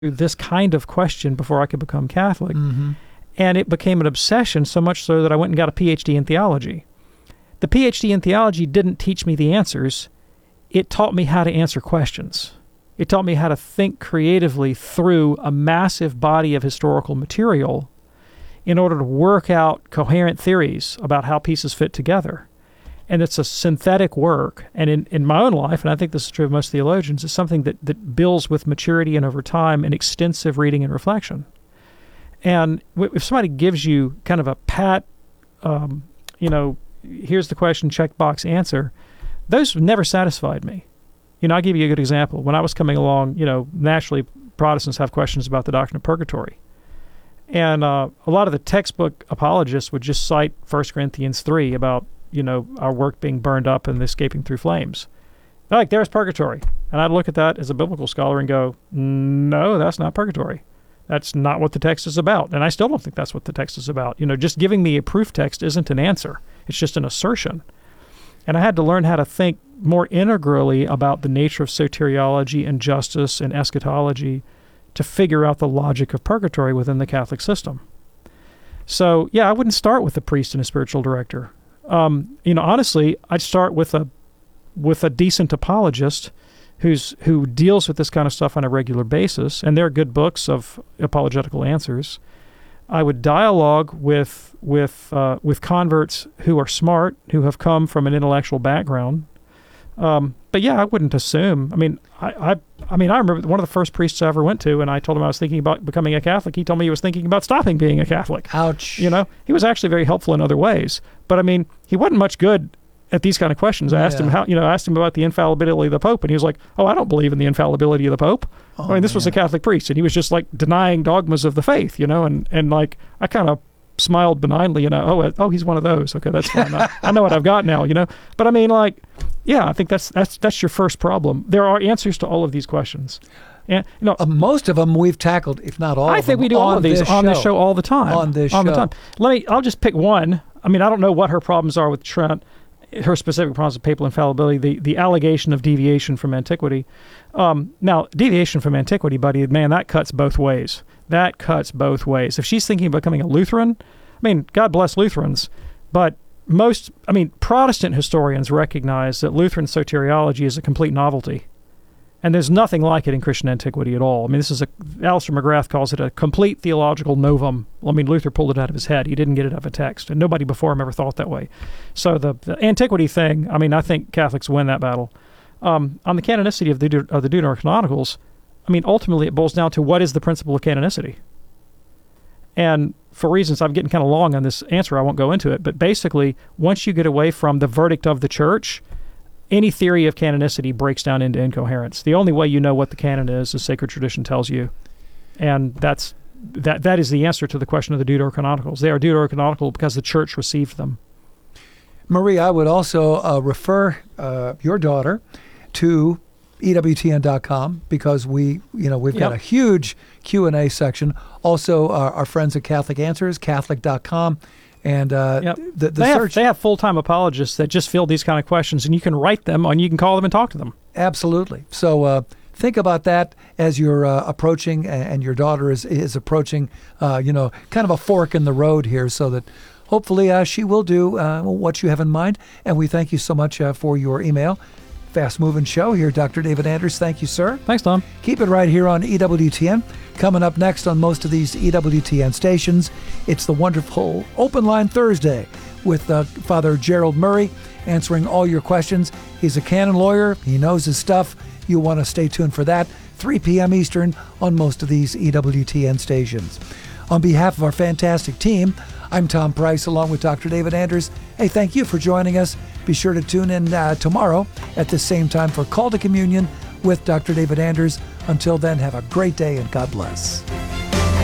this kind of question before I could become Catholic. Mm-hmm. And it became an obsession, so much so that I went and got a PhD in theology. The PhD in theology didn't teach me the answers. It taught me how to answer questions. It taught me how to think creatively through a massive body of historical material in order to work out coherent theories about how pieces fit together. And it's a synthetic work. And in my own life, and I think this is true of most theologians, it's something that builds with maturity and over time and extensive reading and reflection. And if somebody gives you kind of a pat, here's the question, checkbox answer, those never satisfied me. I'll give you a good example. When I was coming along, naturally Protestants have questions about the doctrine of purgatory. And a lot of the textbook apologists would just cite 1 Corinthians 3 about, our work being burned up and escaping through flames. They're like, there's purgatory. And I'd look at that as a biblical scholar and go, no, that's not purgatory. That's not what the text is about. And I still don't think that's what the text is about. Just giving me a proof text isn't an answer. It's just an assertion. And I had to learn how to think more integrally about the nature of soteriology and justice and eschatology to figure out the logic of purgatory within the Catholic system. So, yeah, I wouldn't start with a priest and a spiritual director. Honestly, I'd start with a decent apologist who deals with this kind of stuff on a regular basis, and there are good books of apologetical answers. I would dialogue with converts who are smart, who have come from an intellectual background. But yeah, I wouldn't assume. I remember one of the first priests I ever went to, and I told him I was thinking about becoming a Catholic. He told me he was thinking about stopping being a Catholic. Ouch. He was actually very helpful in other ways. But he wasn't much good at these kind of questions. I asked him asked him about the infallibility of the Pope, and he was like, "Oh, I don't believe in the infallibility of the Pope." This was a Catholic priest, and he was just like denying dogmas of the faith, and like I kind of smiled benignly, he's one of those. Okay, that's fine. I know what I've got now, But I think that's your first problem. There are answers to all of these questions. And most of them we've tackled, if not all of them. I think we do all of these on this show all the time. On this show. The time. I'll just pick one. I don't know what her problems are with Trent, her specific problems with papal infallibility, the allegation of deviation from antiquity. Now, deviation from antiquity, buddy, man, that cuts both ways. That cuts both ways. If she's thinking of becoming a Lutheran, God bless Lutherans, but Protestant historians recognize that Lutheran soteriology is a complete novelty. And there's nothing like it in Christian antiquity at all. Alistair McGrath calls it a complete theological novum. Luther pulled it out of his head. He didn't get it out of a text, and nobody before him ever thought that way. So the antiquity thing, I think Catholics win that battle. On the canonicity of the Deuterocanonicals, ultimately it boils down to what is the principle of canonicity. And for reasons I'm getting kind of long on this answer, I won't go into it, but basically, once you get away from the verdict of the church, any theory of canonicity breaks down into incoherence. The only way you know what the canon is sacred tradition tells you. And that is the answer to the question of the Deuterocanonicals. They are Deuterocanonical because the church received them. Marie, I would also refer your daughter to EWTN.com because we've got a huge Q&A section. Also, our friends at Catholic Answers, Catholic.com. And they have full-time apologists that just field these kind of questions, and you can write them, and you can call them and talk to them. Absolutely. So think about that as you're approaching, and your daughter is approaching, kind of a fork in the road here, so that hopefully she will do what you have in mind. And we thank you so much for your email. Fast-moving show here, Dr. David Anders. Thank you, sir. Thanks, Tom. Keep it right here on EWTN. Coming up next on most of these EWTN stations, it's the wonderful Open Line Thursday with Father Gerald Murray answering all your questions. He's a canon lawyer. He knows his stuff. You'll want to stay tuned for that. 3 p.m. Eastern on most of these EWTN stations. On behalf of our fantastic team, I'm Tom Price along with Dr. David Anders. Hey, thank you for joining us. Be sure to tune in tomorrow at the same time for Call to Communion with Dr. David Anders. Until then, have a great day and God bless.